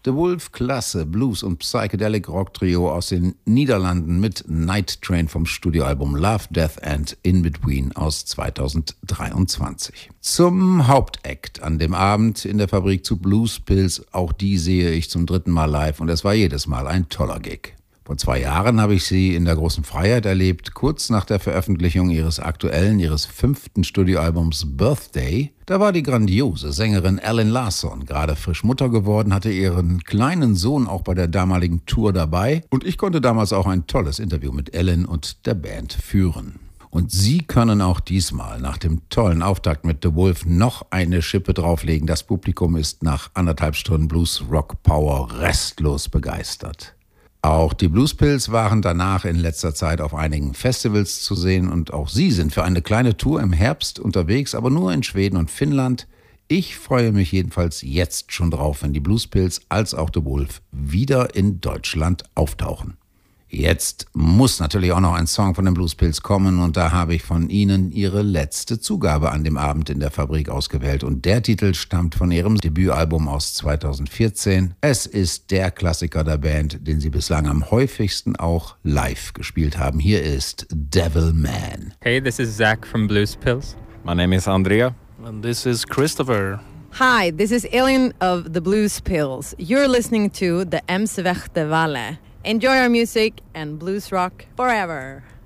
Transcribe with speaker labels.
Speaker 1: The Wolf, klasse Blues- und Psychedelic-Rock-Trio aus den Niederlanden mit Night Train vom Studioalbum Love, Death and In Between aus 2023. Zum Hauptakt an dem Abend in der Fabrik zu Blues Pills, auch die sehe ich zum 3. Mal live und es war jedes Mal ein toller Gig. Vor 2 Jahren habe ich sie in der großen Freiheit erlebt, kurz nach der Veröffentlichung ihres 5. Studioalbums Birthday. Da war die grandiose Sängerin Ellen Larsson gerade frisch Mutter geworden, hatte ihren kleinen Sohn auch bei der damaligen Tour dabei und ich konnte damals auch ein tolles Interview mit Ellen und der Band führen. Und Sie können auch diesmal nach dem tollen Auftakt mit The Wolf noch eine Schippe drauflegen. Das Publikum ist nach 1,5 Stunden Blues Rock Power restlos begeistert. Auch die Blues Pills waren danach in letzter Zeit auf einigen Festivals zu sehen und auch sie sind für eine kleine Tour im Herbst unterwegs, aber nur in Schweden und Finnland. Ich freue mich jedenfalls jetzt schon drauf, wenn die Blues Pills als auch The Wolf wieder in Deutschland auftauchen. Jetzt muss natürlich auch noch ein Song von den Blues Pills kommen und da habe ich von ihnen ihre letzte Zugabe an dem Abend in der Fabrik ausgewählt und der Titel stammt von ihrem Debütalbum aus 2014. Es ist der Klassiker der Band, den sie bislang am häufigsten auch live gespielt haben. Hier ist Devil Man.
Speaker 2: Hey, this is Zach from Blues Pills.
Speaker 3: My name is Andrea.
Speaker 4: And this is Christopher.
Speaker 5: Hi, this is Alien of the Blues Pills. You're listening to the M. Sverte Valle. Enjoy our music and blues rock forever.